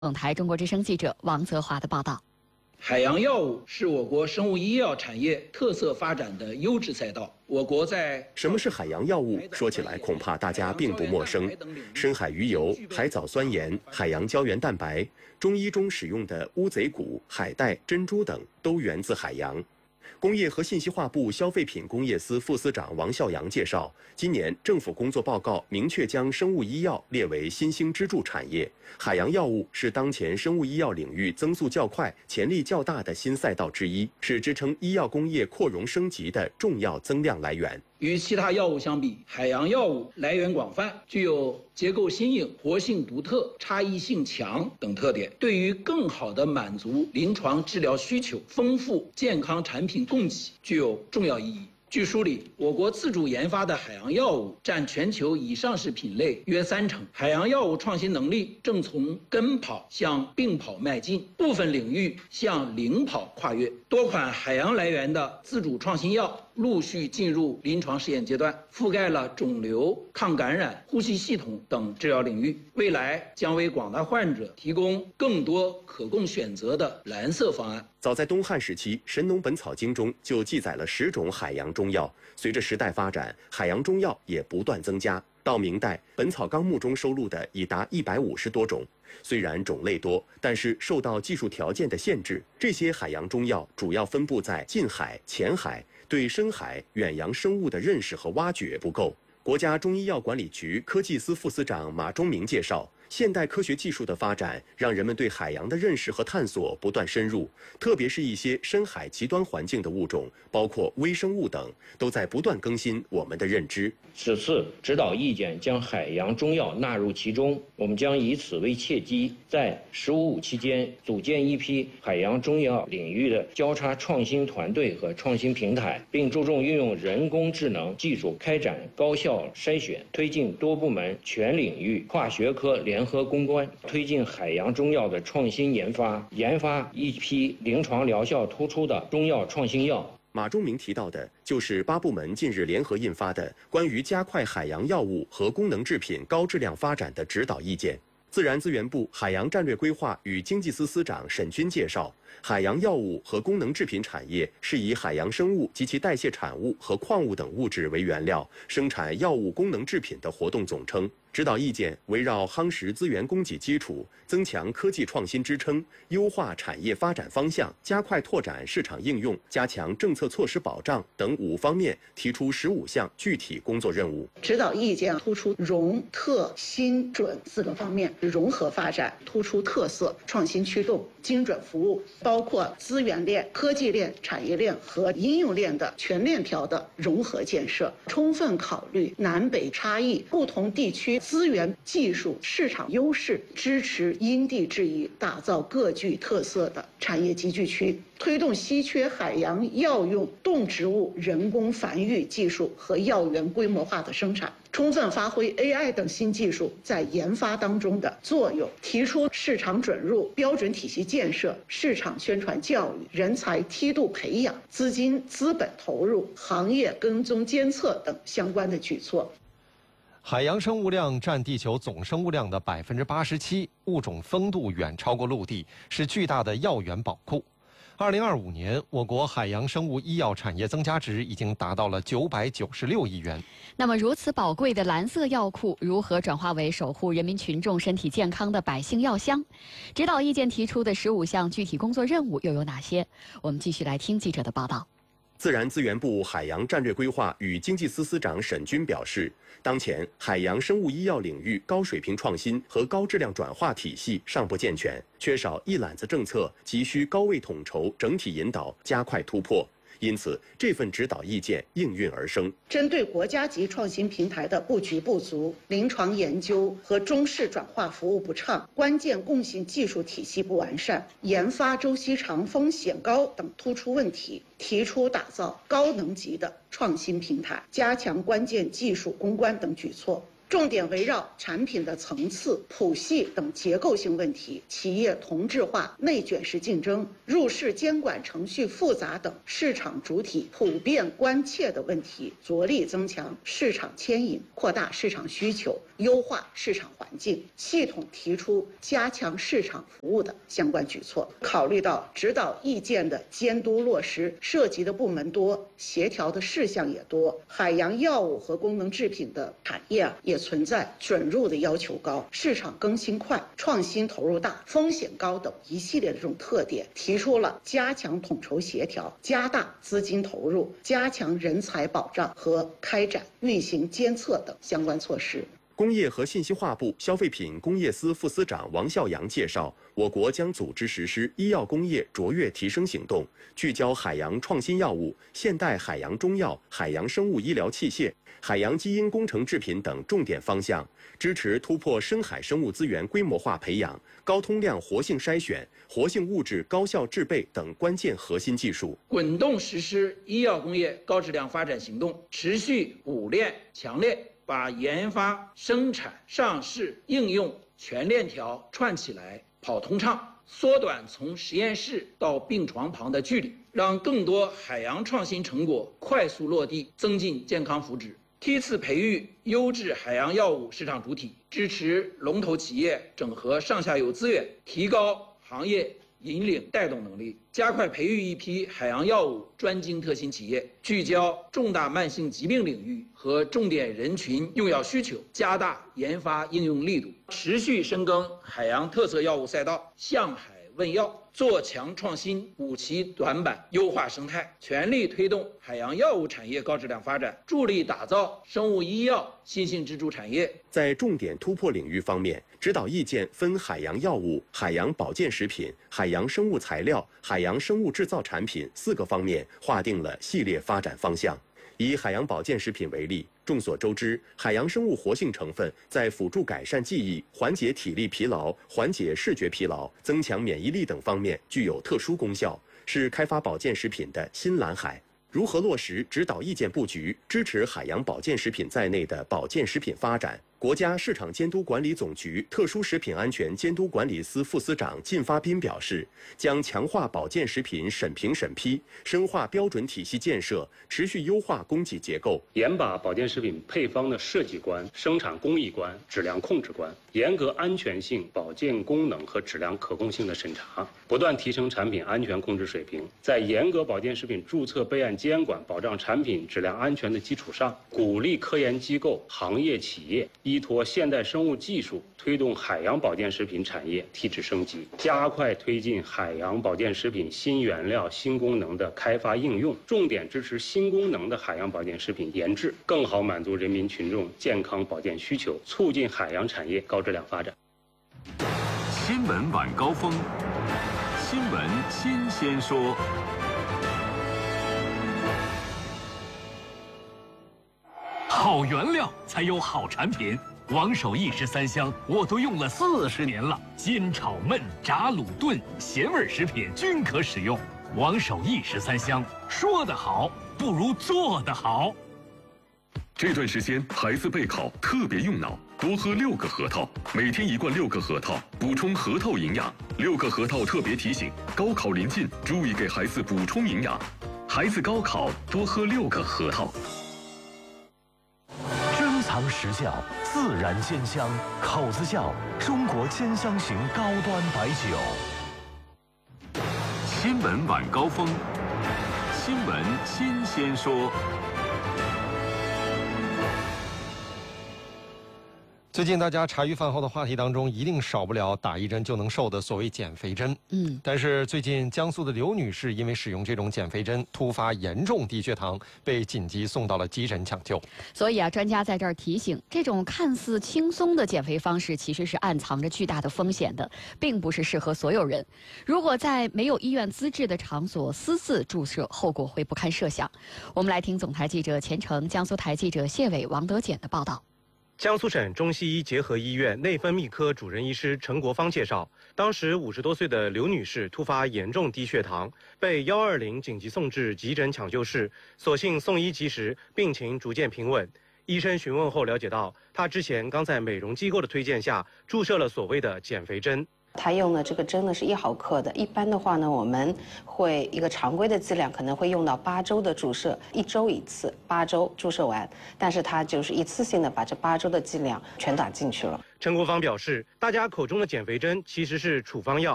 台中国之声记者王泽华的报道。 海洋药物是我国生物医药产业特色发展的优质赛道。我国在什么是海洋药物？说起来恐怕大家并不陌生。深海鱼油、海藻酸盐、海洋胶原蛋白，中医中使用的乌贼骨、海带、珍珠等，都源自海洋。工业和信息化部消费品工业司副司长王孝阳介绍，今年政府工作报告明确将生物医药列为新兴支柱产业，海洋药物是当前生物医药领域增速较快、潜力较大的新赛道之一，是支撑医药工业扩容升级的重要增量来源。 与其他药物相比，海洋药物来源广泛，具有结构新颖、活性独特、差异性强等特点，对于更好地满足临床治疗需求、丰富健康产品供给具有重要意义。据梳理，我国自主研发的海洋药物占全球已上市品类约30%，海洋药物创新能力正从跟跑向并跑迈进，部分领域向领跑跨越。多款海洋来源的自主创新药陆续进入临床试验阶段，覆盖了肿瘤、抗感染、呼吸系统等治疗领域，未来将为广大患者提供更多可供选择的蓝色方案。 早在东汉时期，《神农本草经》中就记载了10种海洋中药。随着时代发展，海洋中药也不断增加。到明代，《本草纲目》中收录的已达150多种。虽然种类多，但是受到技术条件的限制，这些海洋中药主要分布在近海、浅海，对深海、远洋生物的认识和挖掘不够。国家中医药管理局科技司副司长马忠明介绍，现代科学技术的发展，让人们对海洋的认识和探索不断深入，特别是一些深海极端环境的物种，包括微生物等，都在不断更新我们的认知。 此次指导意见将海洋中药纳入其中，我们将以此为契机，在“15+5”期间组建一批海洋中药领域的交叉创新团队和创新平台，并注重运用人工智能技术开展高效筛选，推进多部门全领域跨学科联合攻关，推进海洋中药的创新研发，研发一批临床疗效突出的中药创新药。 马忠明提到的就是8部门近日联合印发的关于加快海洋药物和功能制品高质量发展的指导意见。自然资源部海洋战略规划与经济司司长沈军介绍，海洋药物和功能制品产业是以海洋生物及其代谢产物和矿物等物质为原料，生产药物功能制品的活动总称。指导意见围绕夯实资源供给基础、增强科技创新支撑、优化产业发展方向、加快拓展市场应用、加强政策措施保障等5方面，提出15项具体工作任务。 指导意见突出融、特、新、准4个方面，融合发展，突出特色、创新驱动、精准服务，包括资源链、科技链、产业链和应用链的全链条的融合建设，充分考虑南北差异、不同地区资源、技术、市场优势，支持因地制宜，打造各具特色的产业集聚区，推动稀缺海洋药用动植物人工繁育技术和药源规模化的生产，充分发挥 AI 等新技术在研发当中的作用，提出市场准入、标准体系建设、市场宣传教育、人才梯度培养、资金资本投入、行业跟踪监测等相关的举措。 海洋生物量占地球总生物量的87%，物种丰度远超过陆地，是巨大的药源宝库。2025年，我国海洋生物医药产业增加值已经达到了996亿元。 那么，如此宝贵的蓝色药库，如何转化为守护人民群众身体健康的百姓药箱？指导意见提出的15项具体工作任务又有哪些？我们继续来听记者的报道。 自然资源部海洋战略规划与经济司司长沈军表示，当前海洋生物医药领域高水平创新和高质量转化体系尚不健全，缺少一揽子政策，急需高位统筹、整体引导，加快突破。因此，这份指导意见应运而生。 针对国家级创新平台的布局不足、临床研究和中试转化服务不畅、关键共性技术体系不完善、研发周期长、风险高等突出问题，提出打造高能级的创新平台，加强关键技术攻关等举措。重点围绕产品的层次、谱系等结构性问题，企业同质化、内卷式竞争、入市监管程序复杂等市场主体普遍关切的问题，着力增强市场牵引，扩大市场需求， 优化市场环境，系统提出加强市场服务的相关举措。考虑到指导意见的监督落实涉及的部门多，协调的事项也多，海洋药物和功能制品的产业也存在准入的要求高、市场更新快、创新投入大、风险高等一系列的这种特点，提出了加强统筹协调、加大资金投入、加强人才保障和开展运行监测等相关措施。 工业和信息化部消费品工业司副司长王孝阳介绍，我国将组织实施医药工业卓越提升行动，聚焦海洋创新药物、现代海洋中药、海洋生物医疗器械、海洋基因工程制品等重点方向，支持突破深海生物资源规模化培养、高通量活性筛选、活性物质高效制备等关键核心技术， 滚动实施医药工业高质量发展行动，持续补练强练，把研发、生产、上市、应用全链条串起来跑通畅，缩短从实验室到病床旁的距离，让更多海洋创新成果快速落地，增进健康福祉。梯次培育优质海洋药物市场主体，支持龙头企业整合上下游资源，提高行业引领带动能力，加快培育一批海洋药物专精特新企业，聚焦重大慢性疾病领域和重点人群用药需求，加大研发应用力度，持续深耕海洋特色药物赛道，向海问药，做强创新，补齐短板，优化生态，全力推动海洋药物产业高质量发展，助力打造生物医药新兴支柱产业。 在重点突破领域方面，指导意见分海洋药物、海洋保健食品、海洋生物材料、海洋生物制造产品4个方面划定了系列发展方向。以海洋保健食品为例，众所周知，海洋生物活性成分在辅助改善记忆、缓解体力疲劳、缓解视觉疲劳、增强免疫力等方面具有特殊功效，是开发保健食品的新蓝海。如何落实指导意见布局，支持海洋保健食品在内的保健食品发展？国家市场监督管理总局特殊食品安全监督管理司副司长靳发斌表示，将强化保健食品审评审批，深化标准体系建设，持续优化供给结构， 严把保健食品配方的设计关、生产工艺关、质量控制关，严格安全性、保健功能和质量可控性的审查，不断提升产品安全控制水平。在严格保健食品注册备案监管、保障产品质量安全的基础上，鼓励科研机构、行业企业依托现代生物技术，推动海洋保健食品产业提质升级，加快推进海洋保健食品新原料、新功能的开发应用，重点支持新功能的海洋保健食品研制，更好满足人民群众健康保健需求，促进海洋产业高质量发展。 新闻晚高峰，新闻新鲜说。好原料才有好产品。王守义13香我都用了40年了，煎炒焖炸卤炖咸味食品均可使用。王守义13香，说得好不如做得好。 这段时间孩子备考特别用脑，多喝6个核桃，每天1罐6个核桃，补充核桃营养。6个核桃特别提醒：高考临近，注意给孩子补充营养。孩子高考多喝6个核桃。 珍藏时效，自然鲜香，口子窖中国鲜香型高端白酒。 新闻晚高峰，新闻新鲜说。 最近大家茶余饭后的话题当中，一定少不了打1针就能瘦的所谓减肥针。但是最近江苏的刘女士因为使用这种减肥针，突发严重低血糖，被紧急送到了急诊抢救。 所以专家在这儿提醒，这种看似轻松的减肥方式，其实是暗藏着巨大的风险的，并不是适合所有人。如果在没有医院资质的场所私自注射，后果会不堪设想。我们来听总台记者钱程、江苏台记者谢伟、王德简的报道。 江苏省中西医结合医院内分泌科主任医师陈国芳介绍，当时50多岁的刘女士突发严重低血糖，被120紧急送至急诊抢救室，所幸送医及时，病情逐渐平稳。医生询问后了解到，她之前刚在美容机构的推荐下注射了所谓的减肥针。 他用的这个针呢是1毫克的，一般的话呢，我们会一个常规的剂量可能会用到8周的注射，1周1次，8周注射完。但是他就是一次性的把这8周的剂量全打进去了。 陈国芳表示，大家口中的减肥针其实是处方药。